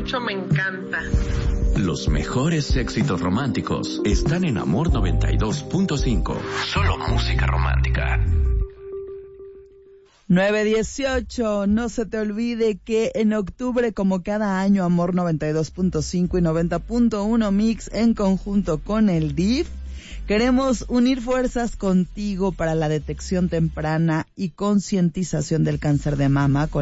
mucho, me encanta. Los mejores éxitos románticos están en Amor 92.5. Solo música romántica. 9:18, no se te olvide que en octubre, como cada año, Amor 92.5 y 90.1 Mix en conjunto con el DIF, queremos unir fuerzas contigo para la detección temprana y concientización del cáncer de mama.